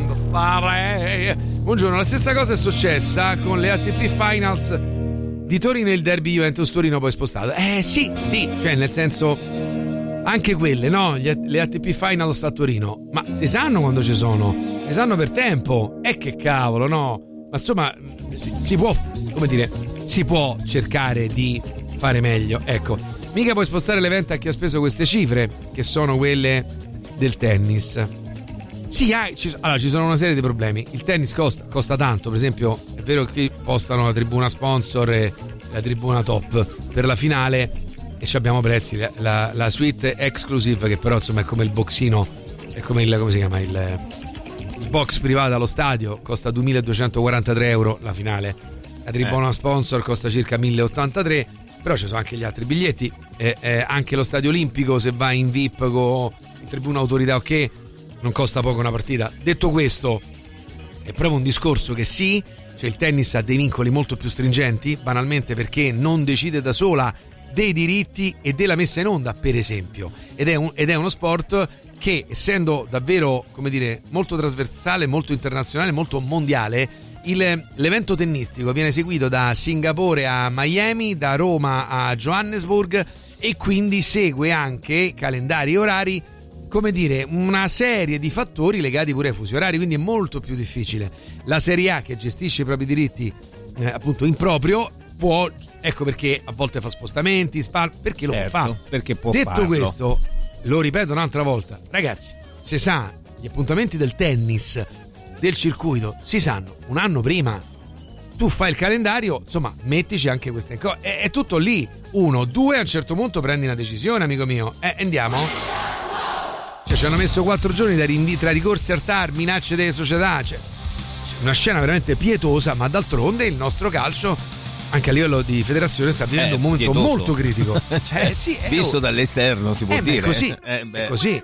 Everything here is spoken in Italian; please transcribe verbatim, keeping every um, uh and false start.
da fare. Buongiorno, la stessa cosa è successa con le A T P Finals di Torino e il derby Juventus Torino poi spostato. Eh sì, sì, cioè nel senso anche quelle, no? Gli, le A T P Finals a Torino, ma si sanno quando ci sono, si sanno per tempo. E eh, che cavolo, no? Ma insomma si, si può, come dire, si può cercare di fare meglio, ecco. Mica puoi spostare l'evento a chi ha speso queste cifre, che sono quelle del tennis. Sì, ah, ci, allora ci sono una serie di problemi. Il tennis costa, costa tanto, per esempio è vero che postano la tribuna sponsor e la tribuna top per la finale e ci abbiamo prezzi, la, la, la suite exclusive che però insomma è come il boxino, è come il, come si chiama, il, il box privato allo stadio, costa duemiladuecentoquarantatré euro la finale, la tribuna eh. sponsor costa circa mille ottantatré, però ci sono anche gli altri biglietti, eh, eh, anche lo stadio olimpico se vai in V I P con tribuna autorità ok non costa poco una partita. Detto questo, è proprio un discorso che sì, cioè il tennis ha dei vincoli molto più stringenti, banalmente perché non decide da sola dei diritti e della messa in onda, per esempio, ed è, un, ed è uno sport che, essendo davvero, come dire, molto trasversale, molto internazionale, molto mondiale, il, l'evento tennistico viene seguito da Singapore a Miami, da Roma a Johannesburg, e quindi segue anche calendari e orari, come dire, una serie di fattori legati pure ai fusi orari, quindi è molto più difficile. La Serie A, che gestisce i propri diritti eh, appunto in proprio, può, ecco perché a volte fa spostamenti, spal, perché lo certo, può fare. Perché può Detto farlo. questo, lo ripeto un'altra volta, ragazzi, se sa gli appuntamenti del tennis, del circuito, si sanno un anno prima. Tu fai il calendario, insomma, mettici anche queste cose. È, è tutto lì. Uno, due, a un certo punto prendi una decisione, amico mio. Eh, andiamo? Cioè, ci hanno messo quattro giorni da rinvii tra ricorsi al T A R, minacce delle società. Cioè, una scena veramente pietosa, ma d'altronde il nostro calcio, anche a livello di federazione, sta vivendo eh, un momento pietoso. Molto critico. Cioè, eh, sì, è visto oh. dall'esterno, si può eh, dire. È così. Eh, beh. È così.